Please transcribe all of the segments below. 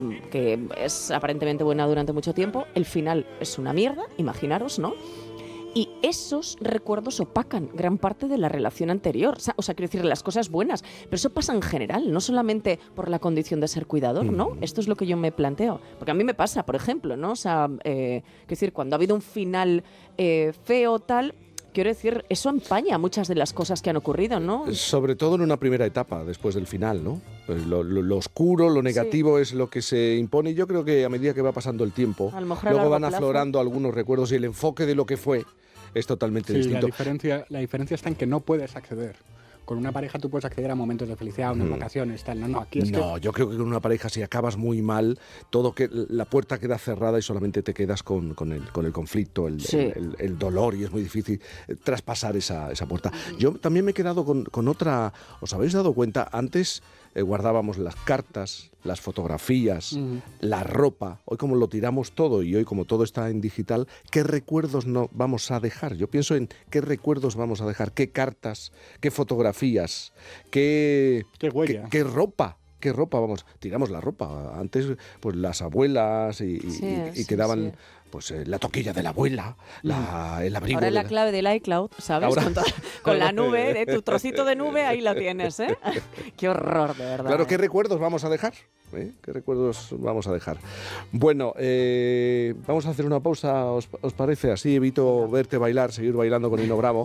que es aparentemente buena durante mucho tiempo, el final es una mierda, imaginaros, ¿no? Y esos recuerdos opacan gran parte de la relación anterior. O sea, quiero decir, las cosas buenas. Pero eso pasa en general, no solamente por la condición de ser cuidador, ¿no? Esto es lo que yo me planteo. Porque a mí me pasa, por ejemplo, ¿no? O sea, quiero decir, cuando ha habido un final feo, tal... Quiero decir, eso empaña muchas de las cosas que han ocurrido, ¿no? Sobre todo en una primera etapa, después del final, ¿no? Pues lo oscuro, lo negativo es lo que se impone. Yo creo que a medida que va pasando el tiempo, luego van aflorando algunos recuerdos y el enfoque de lo que fue es totalmente distinto. La diferencia está en que no puedes acceder. Con una pareja tú puedes acceder a momentos de felicidad, unas vacaciones, tal. Yo creo que con una pareja, si acabas muy mal, la puerta queda cerrada y solamente te quedas con el conflicto, el dolor, y es muy difícil traspasar esa puerta. Yo también me he quedado con otra. ¿Os habéis dado cuenta? Antes guardábamos las cartas, las fotografías, la ropa. Hoy como lo tiramos todo y hoy como todo está en digital, ¿qué recuerdos no vamos a dejar? Yo pienso en qué recuerdos vamos a dejar, qué cartas, qué fotografías, qué huella, qué ropa. ¿Qué ropa? Tiramos la ropa. Antes, pues las abuelas y quedaban... Pues la toquilla de la abuela, el abrigo... Ahora es la clave del iCloud, ¿sabes? Con la nube, tu trocito de nube, ahí lo tienes, ¿eh? Qué horror, de verdad. Claro, ¿qué recuerdos vamos a dejar? ¿Qué recuerdos vamos a dejar? Bueno, vamos a hacer una pausa, ¿os parece? Así evito verte bailar, seguir bailando con Nino Bravo.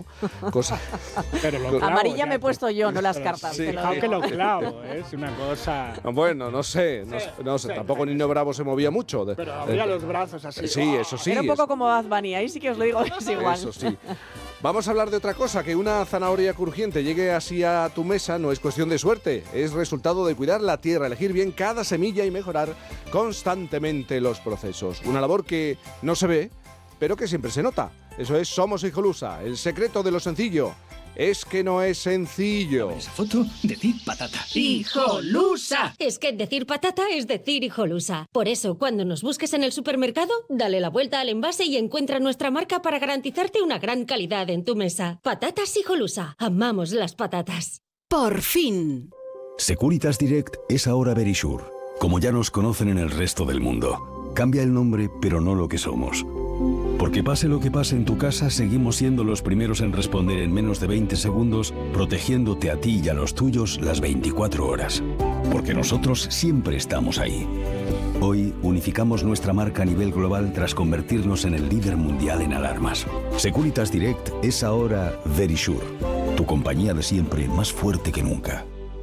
Amarilla me he puesto yo, no las cartas. Sí, aunque lo clavo, es una cosa... Bueno, no sé, tampoco Nino Bravo se movía mucho. Pero abría los brazos así. Sí, eso sí. Era un poco como Bad Bunny, ahí sí que os lo digo, es igual. Eso sí. Vamos a hablar de otra cosa, que una zanahoria crujiente llegue así a tu mesa no es cuestión de suerte, es resultado de cuidar la tierra, elegir bien cada semilla y mejorar constantemente los procesos. Una labor que no se ve, pero que siempre se nota. Eso es Somos Hijolusa, el secreto de lo sencillo. Es que no es sencillo. Esa foto, decir patata. ¡Hijolusa! Es que decir patata es decir hijolusa. Por eso, cuando nos busques en el supermercado, dale la vuelta al envase y encuentra nuestra marca para garantizarte una gran calidad en tu mesa. Patatas Hijolusa. Amamos las patatas. ¡Por fin! Securitas Direct es ahora Verisure. Como ya nos conocen en el resto del mundo. Cambia el nombre, pero no lo que somos. Porque pase lo que pase en tu casa, seguimos siendo los primeros en responder en menos de 20 segundos, protegiéndote a ti y a los tuyos las 24 horas. Porque nosotros siempre estamos ahí. Hoy unificamos nuestra marca a nivel global tras convertirnos en el líder mundial en alarmas. Securitas Direct es ahora Verisure, tu compañía de siempre más fuerte que nunca.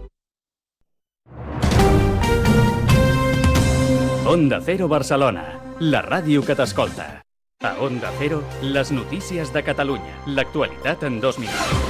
Onda Cero Barcelona, la ràdio que t'escolta. A Onda Cero, les notícies de Catalunya. L'actualitat en 2 minuts.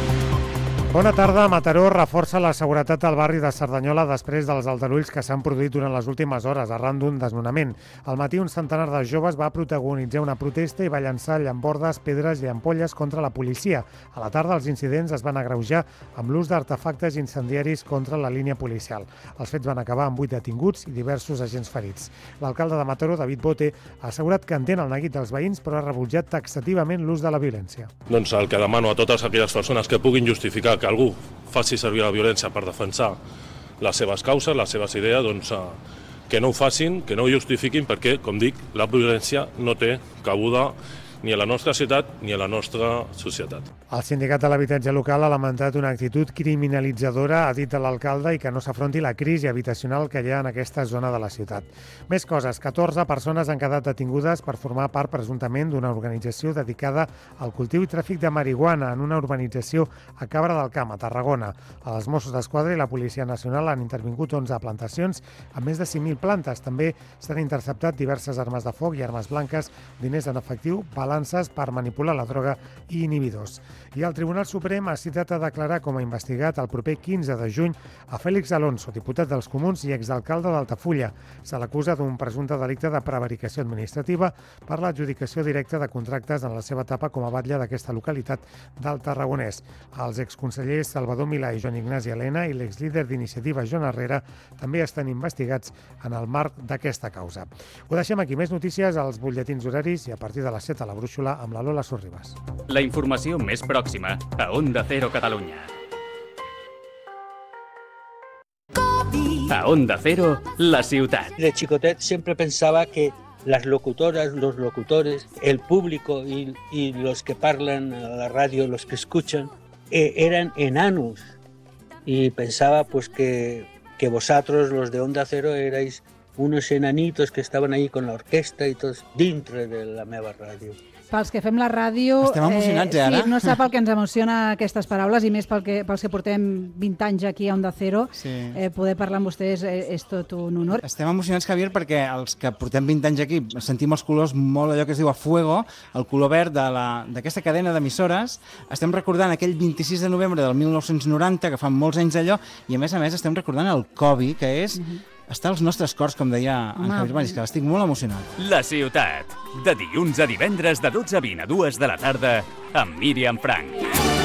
Bona tarda. Mataró reforça la seguretat al barri de Cerdanyola després dels aldarulls que s'han produït durant les últimes hores arran d'un desnonament. Al matí, un centenar de joves va protagonitzar una protesta i va llançar llambordes, pedres i ampolles contra la policia. A la tarda, els incidents es van agreujar amb l'ús d'artefactes incendiaris contra la línia policial. Els fets van acabar amb 8 detinguts i diversos agents ferits. L'alcalde de Mataró, David Bote, ha assegurat que entén el neguit dels veïns, però ha rebutjat taxativament l'ús de la violència. Doncs el que demano a totes aquelles persones que puguin justificar que algú faci servir la violència per defensar les seves causes, les seves idees, doncs que no ho facin, que no ho justifiquin, perquè, com dic, la violència no té cabuda ni a la nostra ciutat ni a la nostra societat. El sindicat de l'habitatge local ha lamentat una actitud criminalitzadora, ha dit l'alcalde, i que no s'afronti la crisi habitacional que hi ha en aquesta zona de la ciutat. Més coses. 14 persones han quedat detingudes per formar part presumptament d'una organització dedicada al cultiu i tràfic de marihuana en una urbanització a Cabra del Camp, a Tarragona. Els Mossos d'Esquadra i la Policia Nacional han intervingut 11 plantacions amb més de 5.000 plantes. També s'han interceptat diverses armes de foc i armes blanques, diners en efectiu, balances per manipular la droga i inhibidors. I el Tribunal Suprem ha citat a declarar com a investigat el proper 15 de juny a Félix Alonso, diputat dels Comuns i exalcalde d'Altafulla. Se l'acusa d'un presumpte delicte de prevaricació administrativa per l'adjudicació directa de contractes en la seva etapa com a batlle d'aquesta localitat del Tarragonès. Els exconsellers Salvador Milà i Joan Ignasi Elena i l'exlíder d'Iniciativa Joan Herrera també estan investigats en el marc d'aquesta causa. Ho deixem aquí. Més notícies als butlletins horaris i a partir de les 7 a la Brúixola amb la Lola Sorribas. La informació més pròxima a Onda Cero Catalunya. A Onda Cero, la ciutat. De chicotet siempre pensaba que las locutoras, los locutores, el público y los que parlan a la radio, los que escuchan, eran enanos. Y pensaba pues que vosotros, los de Onda Cero, erais unos enanitos que estaven ahí con l'orquestra i tots dintre de la meva ràdio. Pels que fem la ràdio... Estem emocionats, ara? Sí, no sap el que ens emociona aquestes paraules, i més pels que portem 20 anys aquí a Onda Cero. Sí. Poder parlar amb vostès és tot un honor. Estem emocionats, Javier, perquè els que portem 20 anys aquí sentim els colors molt allò que es diu a fuego, el color verd d'aquesta cadena d'emissores. Estem recordant aquell 26 de novembre del 1990, que fa molts anys d'allò, i a més estem recordant el Covid, que és... està als nostres cors, com deia en Javier Mariscal. Estic molt emocionat. La ciutat, de dilluns a divendres de 12 a 20 a 2 de la tarda, amb Míriam Frank.